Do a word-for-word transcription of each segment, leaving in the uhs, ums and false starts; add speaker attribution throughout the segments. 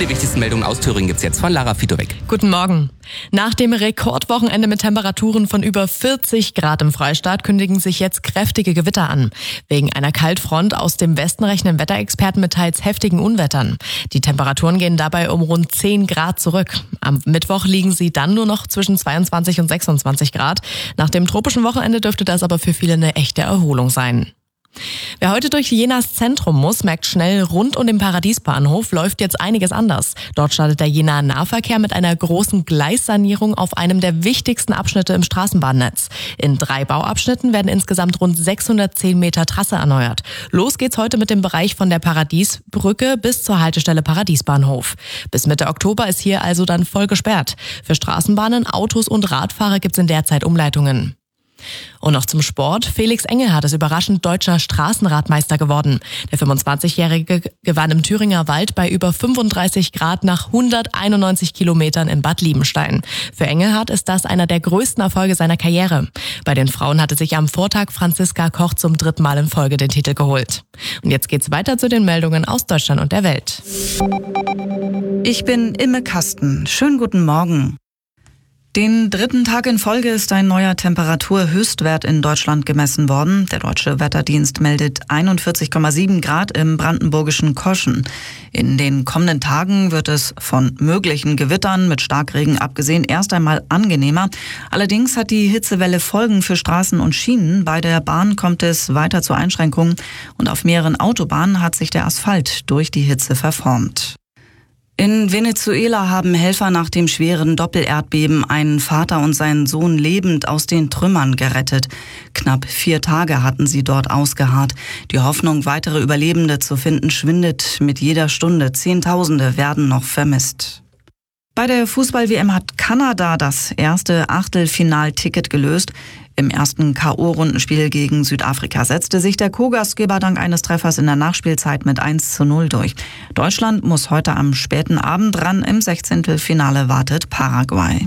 Speaker 1: Und die wichtigsten Meldungen aus Thüringen gibt's jetzt von Lara Fitowek.
Speaker 2: Guten Morgen. Nach dem Rekordwochenende mit Temperaturen von über vierzig Grad im Freistaat kündigen sich jetzt kräftige Gewitter an. Wegen einer Kaltfront aus dem Westen rechnen Wetterexperten mit teils heftigen Unwettern. Die Temperaturen gehen dabei um rund zehn Grad zurück. Am Mittwoch liegen sie dann nur noch zwischen zweiundzwanzig und sechsundzwanzig Grad. Nach dem tropischen Wochenende dürfte das aber für viele eine echte Erholung sein. Wer heute durch Jenas Zentrum muss, merkt schnell, rund um den Paradiesbahnhof läuft jetzt einiges anders. Dort startet der Jenaer Nahverkehr mit einer großen Gleissanierung auf einem der wichtigsten Abschnitte im Straßenbahnnetz. In drei Bauabschnitten werden insgesamt rund sechshundertzehn Meter Trasse erneuert. Los geht's heute mit dem Bereich von der Paradiesbrücke bis zur Haltestelle Paradiesbahnhof. Bis Mitte Oktober ist hier also dann voll gesperrt. Für Straßenbahnen, Autos und Radfahrer gibt's in der Zeit Umleitungen. Und noch zum Sport. Felix Engelhardt ist überraschend deutscher Straßenradmeister geworden. Der fünfundzwanzigjährige gewann im Thüringer Wald bei über fünfunddreißig Grad nach hunderteinundneunzig Kilometern in Bad Liebenstein. Für Engelhardt ist das einer der größten Erfolge seiner Karriere. Bei den Frauen hatte sich am Vortag Franziska Koch zum dritten Mal in Folge den Titel geholt. Und jetzt geht's weiter zu den Meldungen aus Deutschland und der Welt.
Speaker 3: Ich bin Imme Kasten. Schönen guten Morgen. Den dritten Tag in Folge ist ein neuer Temperaturhöchstwert in Deutschland gemessen worden. Der Deutsche Wetterdienst meldet einundvierzig Komma sieben Grad im brandenburgischen Koschen. In den kommenden Tagen wird es von möglichen Gewittern mit Starkregen abgesehen erst einmal angenehmer. Allerdings hat die Hitzewelle Folgen für Straßen und Schienen. Bei der Bahn kommt es weiter zu Einschränkungen und auf mehreren Autobahnen hat sich der Asphalt durch die Hitze verformt. In Venezuela haben Helfer nach dem schweren Doppelerdbeben einen Vater und seinen Sohn lebend aus den Trümmern gerettet. Knapp vier Tage hatten sie dort ausgeharrt. Die Hoffnung, weitere Überlebende zu finden, schwindet mit jeder Stunde. Zehntausende werden noch vermisst. Bei der Fußball-W M hat Kanada das erste Achtelfinalticket gelöst. Im ersten K O-Rundenspiel gegen Südafrika setzte sich der Co-Gastgeber dank eines Treffers in der Nachspielzeit mit eins zu null durch. Deutschland muss heute am späten Abend ran. Im Sechzehntelfinale wartet Paraguay.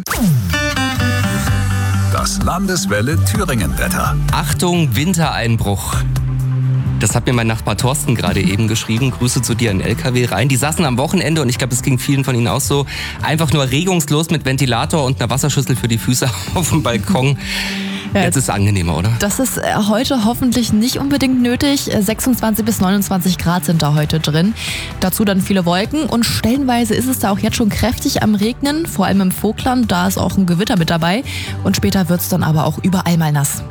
Speaker 4: Das Landeswelle Thüringen-Wetter.
Speaker 1: Achtung, Wintereinbruch. Das hat mir mein Nachbar Thorsten gerade eben geschrieben. Grüße zu dir in L K W rein. Die saßen am Wochenende, und ich glaube, es ging vielen von ihnen auch so, einfach nur regungslos mit Ventilator und einer Wasserschüssel für die Füße auf dem Balkon. Jetzt ist es angenehmer, oder?
Speaker 2: Das ist heute hoffentlich nicht unbedingt nötig. sechsundzwanzig bis neunundzwanzig Grad sind da heute drin. Dazu dann viele Wolken und stellenweise ist es da auch jetzt schon kräftig am Regnen, vor allem im Vogtland, da ist auch ein Gewitter mit dabei und später wird es dann aber auch überall mal nass.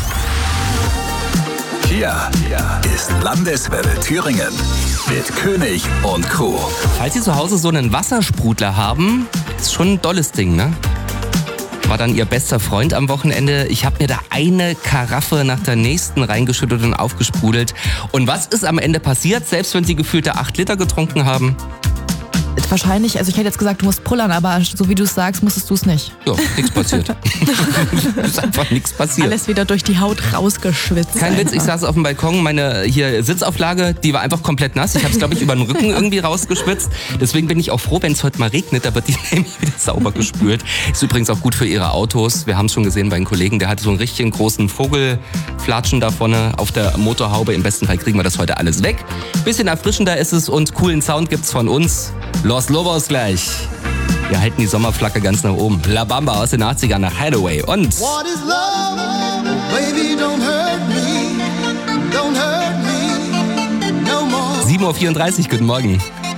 Speaker 4: Hier ist Landeswelle Thüringen mit König und Crew.
Speaker 1: Falls Sie zu Hause so einen Wassersprudler haben, ist schon ein dolles Ding, ne? War dann ihr bester Freund am Wochenende. Ich habe mir da eine Karaffe nach der nächsten reingeschüttet und aufgesprudelt. Und was ist am Ende passiert, selbst wenn Sie gefühlte acht Liter getrunken haben?
Speaker 2: Wahrscheinlich, also ich hätte jetzt gesagt, du musst pullern, aber so wie du es sagst, musstest du es nicht.
Speaker 1: Ja, nichts passiert. ist einfach nichts passiert.
Speaker 2: Alles wieder durch die Haut rausgeschwitzt.
Speaker 1: Kein Witz, ich saß auf dem Balkon, meine hier Sitzauflage, die war einfach komplett nass. Ich habe es, glaube ich, über den Rücken irgendwie rausgeschwitzt. Deswegen bin ich auch froh, wenn es heute mal regnet, da wird die nämlich wieder sauber gespült. Ist übrigens auch gut für Ihre Autos. Wir haben es schon gesehen bei einem Kollegen, der hatte so einen richtigen großen Vogelflatschen da vorne auf der Motorhaube. Im besten Fall kriegen wir das heute alles weg. Bisschen erfrischender ist es und coolen Sound gibt's von uns. Los Lobos gleich. Wir halten die Sommerflagge ganz nach oben. La Bamba aus den achtzigern nach Hideaway und
Speaker 5: What is love? Baby, don't hurt me. Don't hurt me no more.
Speaker 1: sieben Uhr vierunddreißig, guten Morgen.